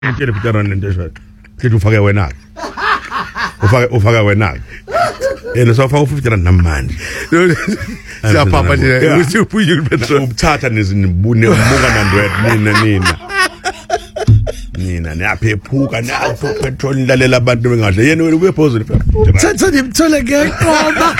Ngitshele Peter nento shwa. Sithi ufake wena. Ufaka wena. Yena sofaka u50 namanje. Siyaphampa nje uthi ubuye petrol. Ubuthatha nezinibune umuka nina. Nina niyaphephuka napho petrol nilalela abantu bengadle. Yena wena ube positive. Thatha nimthole ngeqoma.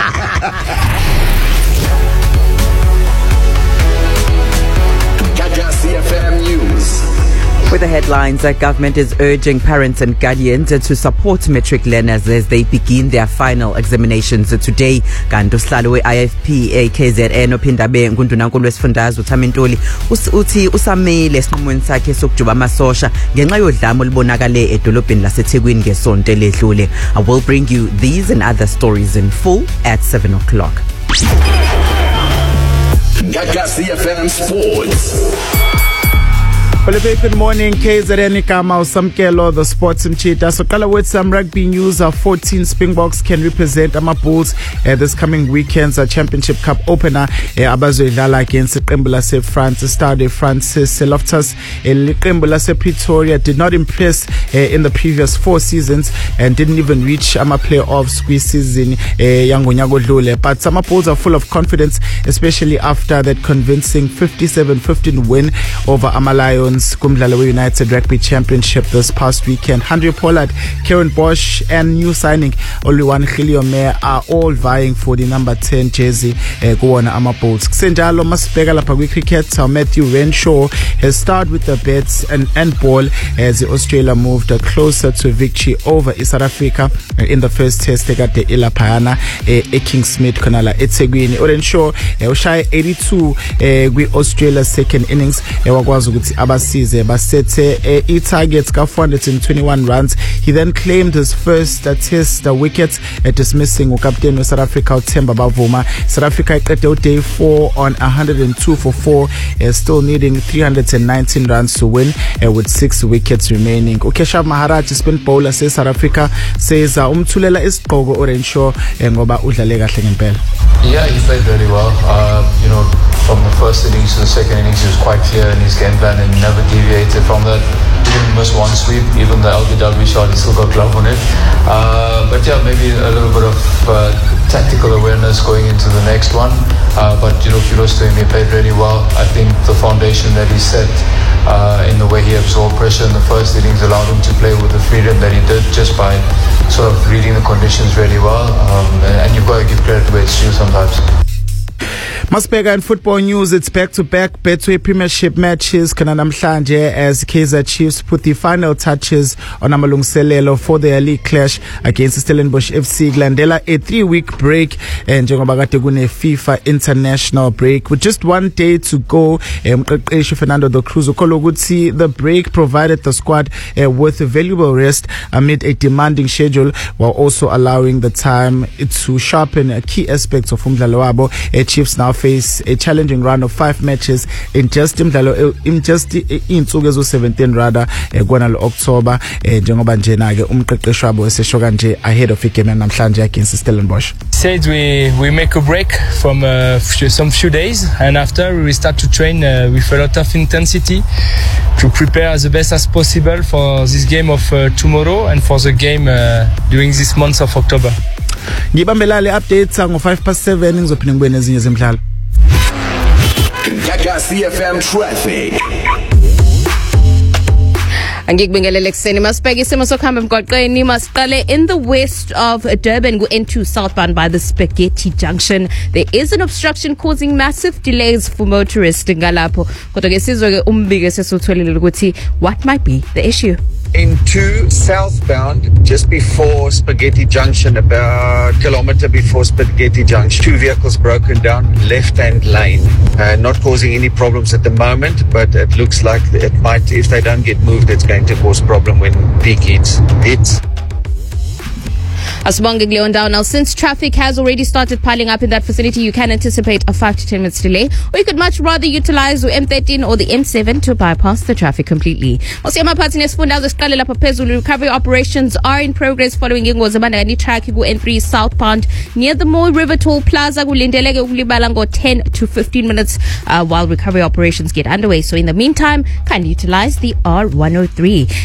CFM News. With the headlines, the government is urging parents and guardians to support matric learners as they begin their final examinations today. Kanti usihlalo we-IFP KZN ophindabe nguNdunankulu wesifundazwe uThamintuli uthi usamile esinqumweni sakhe sokujuba amasosha ngenxa yodlame olubonakale edolobheni laseThekwini ngesonto eledlule. I will bring you these and other stories in full at 7 o'clock. CFM Sports. Well, good morning, KZN Igama usamkelo the sports mchita. So qala with some rugby news. 14 Springboks can represent Bulls this coming weekend's Championship Cup opener. Abazoidlala against iqembu lase France. Stade Francis Loftus. Iqembu lase Pretoria did not impress in the previous 4 seasons and didn't even reach playoff squeeze season yangunyaka odlule. But some Bulls are full of confidence, especially after that convincing 57-15 win over Lions. Kumdlalo United Rugby Championship this past weekend. Andre Pollard, Karen Bosch and new signing Oluwan Khiliome are all vying for the number 10 jersey kuwona Bulls. Kusenjalo masibheka lapha kwi-cricket, Matthew Renshaw has started with the bats and ball as Australia moved closer to victory over South Africa in the first test ekade ilaphayana eKingsmead khonala eThekwini. Renshaw ushaya 82 kwi-Australia's second innings wakwazi ukuthi abasize basethe i-targets ka-421 runs. He then claimed his first test wicket dismissing ukapteni South Africa uThemba Bavuma. South Africa iqede day 4 on 102 for 4, still needing 319 runs to win with 6 wickets remaining. Keshav Maharaj, spin bowler South Africa, says umthulela isigqoko Renshaw ngoba udlale kahle ngempela. Yeah, he played really well. From the first innings to the second innings, he was quite clear in his game plan and never deviated from that. He didn't miss one sweep, even the LBW shot, he still got glove on it. But yeah, maybe a little bit of tactical awareness going into the next one. But kudos to him, he played really well. I think the foundation that he set in the way he absorbed pressure in the first innings allowed him to play with the freedom that he did just by sort of reading the conditions really well. And you've got to give credit where it's due sometimes. Masibheka in football news, it's back-to-back Betway Premiership matches namhlanje as Kaizer Chiefs put the final touches on amalungiselelo for their league clash against Stellenbosch FC. Glandela a 3-week break and njengoba kade kune FIFA international break with just 1 day to go. Umqeqeshi Fernando da Cruz ukholwa ukuthi the break provided the squad with valuable rest amid a demanding schedule while also allowing the time to sharpen key aspects of umdlalo wabo. Chiefs now face a challenging run of 5 matches in just insuku ezo-17 rather kona lo-October njengoba njena ke umqeqeshi wabo esesho kanje ahead of igame namhlanje against Stellenbosch. Said we make a break from some few days and after we start to train with a lot of intensity to prepare as the best as possible for this game of tomorrow and for the game during this month of October. Ngibambela le updates ngo-7:05 ngizophinde ngibuye nezinye zemidlalo. CFM Traffic. Angikubingelele kuseni masibheke isimo sokuhamba emgwaqeni masiqale in the west of Durban N2 southbound by the Spaghetti Junction. There is an obstruction causing massive delays for motorists ngalapho kodwa ke sizwe ke umbike sesutholile ukuthi what might be the issue. N2 southbound just before Spaghetti Junction, about a kilometer before Spaghetti Junction, 2 vehicles broken down, left-hand lane, not causing any problems at the moment, but it looks like it might, if they don't get moved, it's going to cause problem when peak hits. Asibonge kuleyo ndawo. Now, since traffic has already started piling up in that vicinity, you can anticipate a 5 to 10 minutes delay, or you could much rather utilize the M13 or the M7 to bypass the traffic completely. Recovery operations are in progress following ingozi abandakanya itrack ku-N3 southbound near the Moy River Toll Plaza. Kulindeleke ukulibala ngo 10 to 15 minutes while recovery operations get underway. So in the meantime, kindly utilize the R103.